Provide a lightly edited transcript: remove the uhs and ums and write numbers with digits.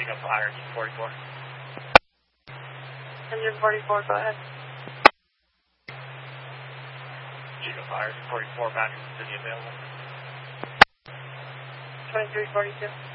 Chico Fire, 44. Engine 44, go ahead. Chico Fire, 44, back in the city available. 2342.